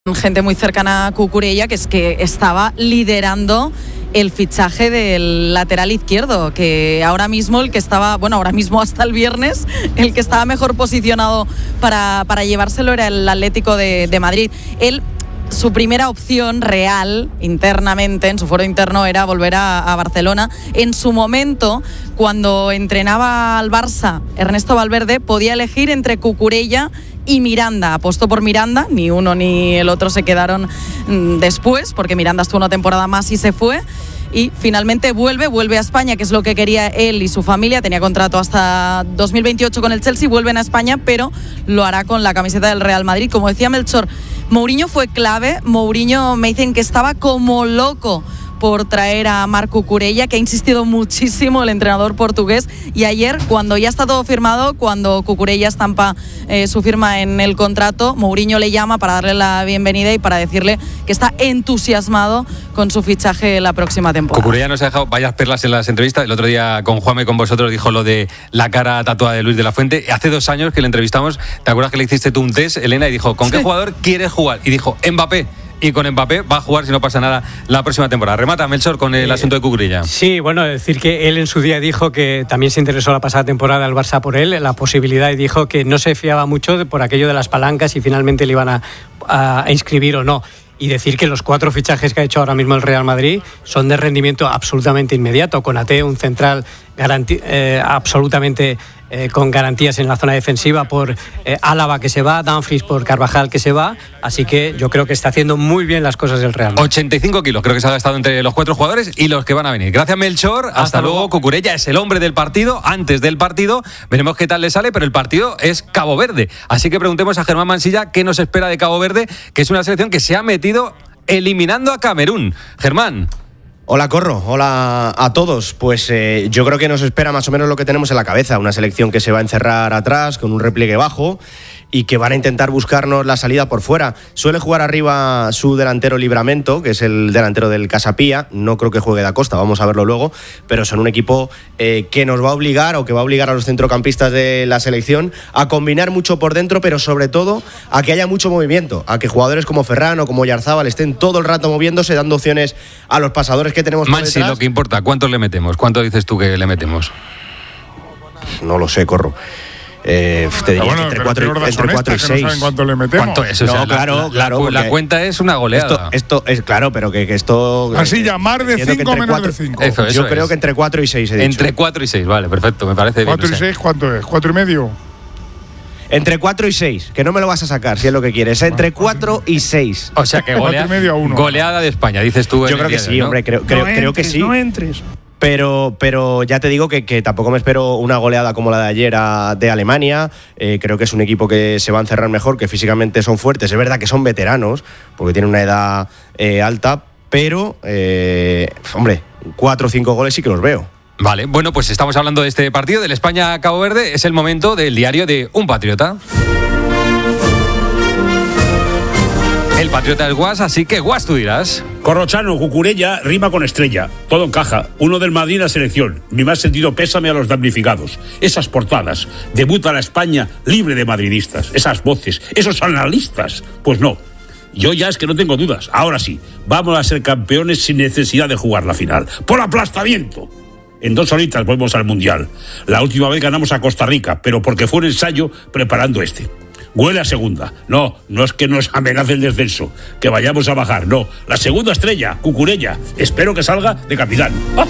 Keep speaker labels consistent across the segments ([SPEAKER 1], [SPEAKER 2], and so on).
[SPEAKER 1] Gente muy cercana a Cucurella, que es que estaba liderando el fichaje del lateral izquierdo, que ahora mismo ahora mismo hasta el viernes, el que estaba mejor posicionado para llevárselo era el Atlético de Madrid. Su primera opción real, internamente, en su foro interno, era volver a Barcelona. En su momento, cuando entrenaba al Barça, Ernesto Valverde podía elegir entre Cucurella y Miranda. Apostó por Miranda, ni uno ni el otro se quedaron después, porque Miranda estuvo una temporada más y se fue. Y finalmente vuelve a España, que es lo que quería él y su familia. Tenía contrato hasta 2028 con el Chelsea, vuelven a España, pero lo hará con la camiseta del Real Madrid. Como decía Melchor, Mourinho fue clave. Mourinho, me dicen que estaba como loco por traer a Marc Cucurella, que ha insistido muchísimo el entrenador portugués, y ayer, cuando ya está todo firmado, cuando Cucurella estampa su firma en el contrato, Mourinho le llama para darle la bienvenida y para decirle que está entusiasmado con su fichaje la próxima temporada.
[SPEAKER 2] Cucurella nos ha dejado varias perlas en las entrevistas. El otro día con Juanma y con vosotros dijo lo de la cara tatuada de Luis de la Fuente. Hace 2 años que le entrevistamos, ¿te acuerdas que le hiciste tú un test, Elena? Y dijo, ¿con qué jugador quieres jugar? Y dijo, Mbappé. Y con Mbappé va a jugar, si no pasa nada, la próxima temporada. Remata, Melchor, con el asunto de Cucurella.
[SPEAKER 3] Sí, bueno, decir que él en su día dijo que también se interesó la pasada temporada al Barça por él, la posibilidad, y dijo que no se fiaba mucho por aquello de las palancas y finalmente le iban a inscribir o no. Y decir que los 4 fichajes que ha hecho ahora mismo el Real Madrid son de rendimiento absolutamente inmediato. Konaté, un central absolutamente con garantías en la zona defensiva por Álava, que se va, Dumfries por Carvajal, que se va. Así que yo creo que está haciendo muy bien las cosas el Real Madrid.
[SPEAKER 2] 85 kilos creo que se ha gastado entre los 4 jugadores y los que van a venir. Gracias, Melchor. Hasta luego. Cucurella es el hombre del partido. Antes del partido veremos qué tal le sale, pero el partido es Cabo Verde. Así que preguntemos a Germán Mansilla qué nos espera de Cabo Verde, que es una selección que se ha metido eliminando a Camerún. Germán.
[SPEAKER 4] Hola, Corro, hola a todos. Pues yo creo que nos espera más o menos lo que tenemos en la cabeza, una selección que se va a encerrar atrás con un repliegue bajo y que van a intentar buscarnos la salida por fuera. Suele jugar arriba su delantero Livramento, que es el delantero del Casapía. No creo que juegue Da Costa, vamos a verlo luego, pero son un equipo que nos va a obligar, o que va a obligar a los centrocampistas de la selección a combinar mucho por dentro, pero sobre todo a que haya mucho movimiento, a que jugadores como Ferran o como Oyarzábal estén todo el rato moviéndose, dando opciones a los pasadores que tenemos por detrás.
[SPEAKER 2] Mansi, lo que importa, ¿cuántos le metemos? ¿Cuánto dices tú que le metemos?
[SPEAKER 4] No lo sé, Corro. Te diría que entre 4 y 6.
[SPEAKER 5] No saben cuánto le metemos.
[SPEAKER 2] ¿Cuánto es?
[SPEAKER 4] No, claro.
[SPEAKER 2] La cuenta es una goleada.
[SPEAKER 4] Esto es claro, pero que esto.
[SPEAKER 5] Así llamar de 5 menos de 5.
[SPEAKER 4] Yo creo que entre 4 y 6 he dicho.
[SPEAKER 2] Entre 4 y 6, vale, perfecto, me parece bien.
[SPEAKER 5] 4 y 6, ¿cuánto es? ¿4 y medio?
[SPEAKER 4] Entre 4 y 6, que no me lo vas a sacar si es lo que quieres. Entre 4 y 6.
[SPEAKER 2] O sea que goleada de España, dices tú.
[SPEAKER 4] Yo creo que sí, ¿no? Hombre, creo que sí.
[SPEAKER 6] No entres.
[SPEAKER 4] Pero ya te digo que tampoco me espero una goleada como la de ayer de Alemania. Creo que es un equipo que se va a encerrar mejor, que físicamente son fuertes. Es verdad que son veteranos, porque tienen una edad alta, pero, 4 o 5 goles sí que los veo.
[SPEAKER 2] Vale, bueno, pues estamos hablando de este partido, del España-Cabo Verde. Es el momento del diario de un patriota. El patriota es Guas, así que Guas, tú dirás.
[SPEAKER 7] Corrochano, Cucurella, rima con estrella. Todo encaja. Uno del Madrid en la selección. Mi más sentido pésame a los damnificados. Esas portadas. Debuta la España libre de madridistas. Esas voces. Esos analistas. Pues no. Yo ya es que no tengo dudas. Ahora sí. Vamos a ser campeones sin necesidad de jugar la final. ¡Por aplastamiento! En 2 horitas volvemos al Mundial. La última vez ganamos a Costa Rica, pero porque fue un ensayo preparando este. Huele a segunda. No es que nos amenace el descenso, que vayamos a bajar, no. La segunda estrella, Cucurella. Espero que salga de capitán. ¡Ah!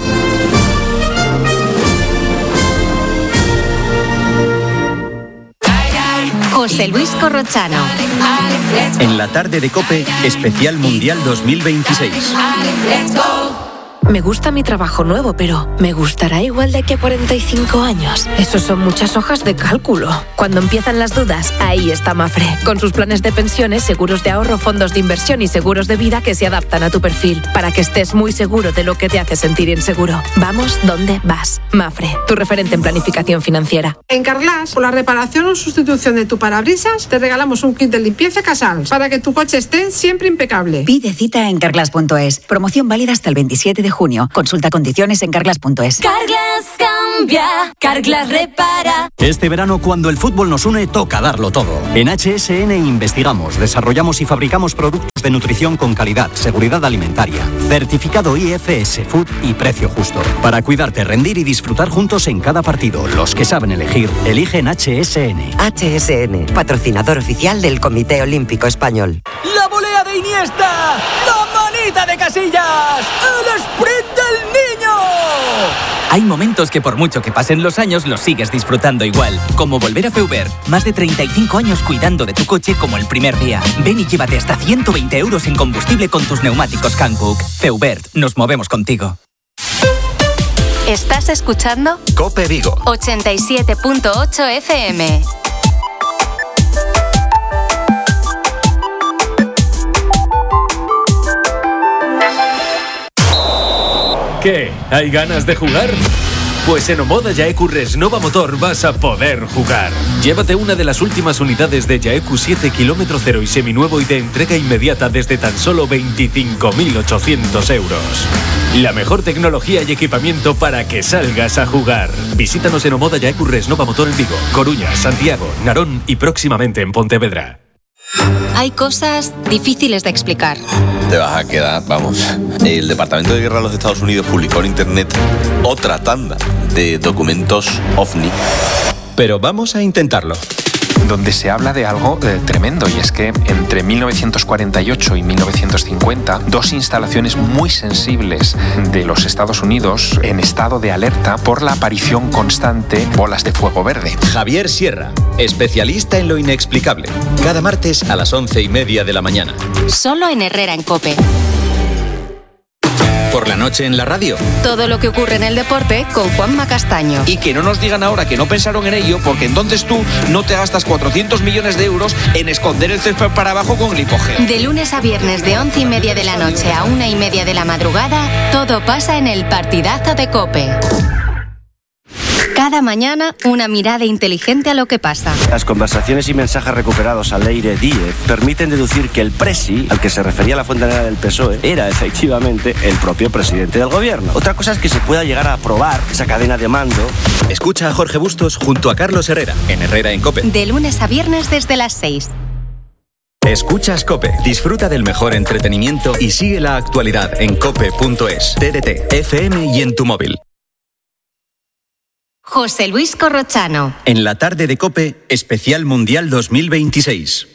[SPEAKER 8] José Luis Corrochano.
[SPEAKER 9] En la tarde de COPE, especial Mundial 2026.
[SPEAKER 10] Me gusta mi trabajo nuevo, pero ¿me gustará igual de aquí a 45 años? Eso son muchas hojas de cálculo. Cuando empiezan las dudas, ahí está Mafre, con sus planes de pensiones, seguros de ahorro, fondos de inversión y seguros de vida que se adaptan a tu perfil, para que estés muy seguro de lo que te hace sentir inseguro. Vamos donde vas. Mafre, tu referente en planificación financiera.
[SPEAKER 11] En Carglass, por la reparación o sustitución de tu parabrisas, te regalamos un kit de limpieza Casals, para que tu coche esté siempre impecable.
[SPEAKER 12] Pide cita en Carglass.es. Promoción válida hasta el 27 de junio. Consulta condiciones en Carglass.es.
[SPEAKER 8] Carglass
[SPEAKER 6] cambia, Carglass repara.
[SPEAKER 12] Este verano, cuando el fútbol nos une, toca darlo todo. En HSN investigamos, desarrollamos y fabricamos productos de nutrición con calidad, seguridad alimentaria, certificado IFS Food y precio justo. Para cuidarte, rendir y disfrutar juntos en cada partido. Los que saben elegir, eligen HSN.
[SPEAKER 13] HSN, patrocinador oficial del Comité Olímpico Español.
[SPEAKER 14] ¡La volea de Iniesta! ¡La manita de Casillas! ¡El sprint del niño! Hay momentos que por mucho que pasen los años los sigues disfrutando igual. Como volver a Feubert. Más de 35 años cuidando de tu coche como el primer día. Ven y llévate hasta 120 euros en combustible con tus neumáticos Hankook. Feubert, nos movemos contigo.
[SPEAKER 8] ¿Estás escuchando?
[SPEAKER 9] COPE Vigo
[SPEAKER 8] 87.8 FM.
[SPEAKER 15] ¿Qué? ¿Hay ganas de jugar? Pues en Omoda Yaeku Resnova Motor vas a poder jugar. Llévate una de las últimas unidades de Yaeku 7 km 0 y seminuevo y de entrega inmediata desde tan solo 25.800 euros. La mejor tecnología y equipamiento para que salgas a jugar. Visítanos en Omoda Yaeku Resnova Motor en Vigo, Coruña, Santiago, Narón y próximamente en Pontevedra.
[SPEAKER 8] Hay cosas difíciles de explicar.
[SPEAKER 16] Te vas a quedar, vamos. El Departamento de Guerra de los Estados Unidos publicó en internet otra tanda de documentos OVNI.
[SPEAKER 17] Pero vamos a intentarlo. Donde se habla de algo tremendo, y es que entre 1948 y 1950, dos instalaciones muy sensibles de los Estados Unidos en estado de alerta por la aparición constante de bolas de fuego verde.
[SPEAKER 9] Javier Sierra, especialista en lo inexplicable. Cada martes a las 11:30 de la mañana.
[SPEAKER 8] Solo en Herrera en COPE.
[SPEAKER 9] Por la noche en la radio.
[SPEAKER 8] Todo lo que ocurre en el deporte con Juanma Castaño.
[SPEAKER 18] Y que no nos digan ahora que no pensaron en ello, porque entonces tú no te gastas 400 millones de euros en esconder el césped para abajo con glipogel.
[SPEAKER 8] De lunes a viernes de 11:30 de la noche a 1:30 de la madrugada, todo pasa en el partidazo de COPE. Cada mañana, una mirada inteligente a lo que pasa.
[SPEAKER 19] Las conversaciones y mensajes recuperados al Leire Díez permiten deducir que el presi, al que se refería la fontanera del PSOE, era efectivamente el propio presidente del gobierno. Otra cosa es que se pueda llegar a probar esa cadena de mando.
[SPEAKER 9] Escucha a Jorge Bustos junto a Carlos Herrera, en Herrera en COPE.
[SPEAKER 8] De lunes a viernes desde las 6.
[SPEAKER 9] Escuchas COPE, disfruta del mejor entretenimiento y sigue la actualidad en cope.es, TDT, FM y en tu móvil.
[SPEAKER 8] José Luis Corrochano.
[SPEAKER 9] En la tarde de COPE, especial Mundial 2026.